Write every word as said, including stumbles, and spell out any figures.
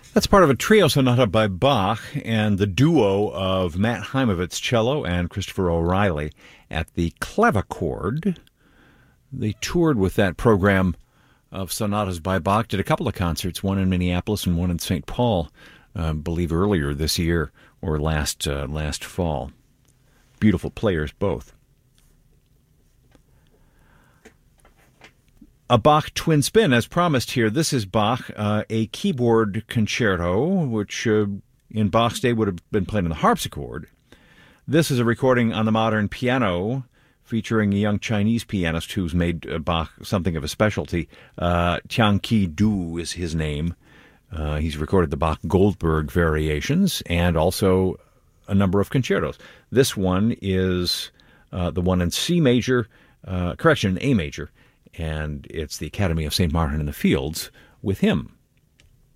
That's part of a trio sonata by Bach and the duo of Matt Heimovitz cello and Christopher O'Reilly at the clavichord. They toured with that program of sonatas by Bach, did a couple of concerts, one in Minneapolis and one in Saint Paul, uh, I believe earlier this year or last uh, last fall. Beautiful players both. A Bach twin spin, as promised here. This is Bach, uh, a keyboard concerto, which uh, in Bach's day would have been played on the harpsichord. This is a recording on the modern piano, featuring a young Chinese pianist who's made uh, Bach something of a specialty. Uh, Tian Qi Du is his name. Uh, he's recorded the Bach Goldberg variations and also a number of concertos. This one is uh, the one in C major, uh, correction, A major, and it's the Academy of Saint Martin in the Fields with him.